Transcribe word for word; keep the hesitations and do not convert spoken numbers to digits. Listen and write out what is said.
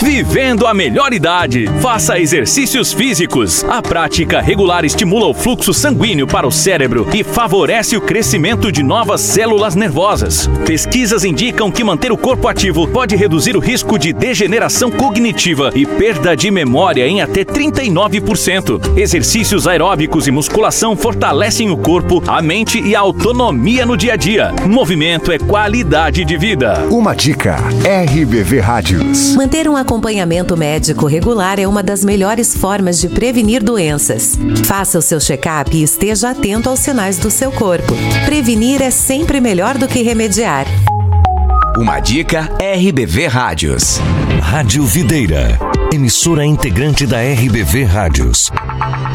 Vivendo a melhor idade. Faça exercícios físicos. A prática regular estimula o fluxo sanguíneo para o cérebro e favorece o crescimento de novas células nervosas. Pesquisas indicam que manter o corpo ativo pode reduzir o risco de degeneração cognitiva e perda de memória em até trinta e nove por cento. Exercícios aeróbicos e musculação fortalecem o corpo, a mente e a autonomia no dia a dia. Movimento é qualidade de vida. Uma dica: R B V Rádios. Manter um acompanhamento médico regular é uma das melhores formas de prevenir doenças. Faça o seu check-up e esteja atento aos sinais do seu corpo. Prevenir é sempre melhor do que remediar. Uma dica: R B V Rádios. Rádio Videira, emissora integrante da R B V Rádios.